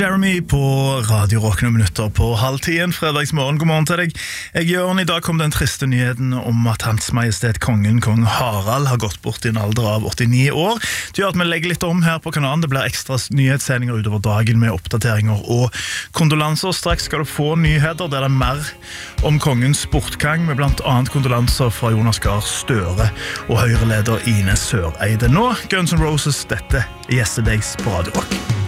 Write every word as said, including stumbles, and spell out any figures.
Jeremy på Radio Rock noen minutter på halv tien, fredagsmorgen. God morgen til deg. Jeg Jørn, I dag kom den triste nyheten om at Hans Majestet Kongen, Kong Harald, har gått bort I en alder av åttini år. Det gjør at vi legger litt om her på kanalen. Det blir ekstra nyhetssendinger utover dagen med oppdateringer og kondolanser. Straks skal du få nyheter der det er mer om kongens bortgang, med blant annet kondolanser fra Jonas Gahr Støre og Høyre-leder Ine Søreide. Nå, Guns N' Roses, dette er Yesterdays på Radio Rock.